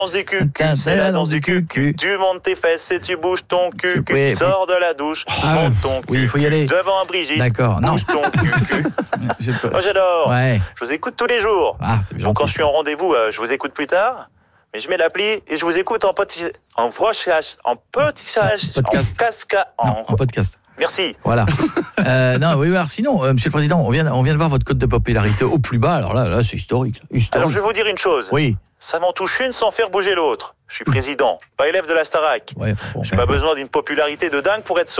du cul, c'est la danse du cul. Tu montes tes fesses et tu bouges ton cul. Oui, Sors de la douche, monte ton cul. Oui, il faut y aller. Devant Brigitte, D'accord, non. bouge ton cul. Moi j'adore. Ouais. Je vous écoute tous les jours. Ah, c'est gentil. Donc quand je suis en rendez-vous, je vous écoute plus tard. Mais je mets l'appli et je vous écoute en podcast, en podcast. Merci. Voilà. Non, oui, alors sinon, Monsieur le Président, on vient de voir votre cote de popularité au plus bas. Alors là, c'est historique. Alors je vais vous dire une chose. Oui. Ça m'en touche une sans faire bouger l'autre. Je suis président, pas élève de la Starac. Ouais, bon, J'ai pas besoin d'une popularité de dingue pour être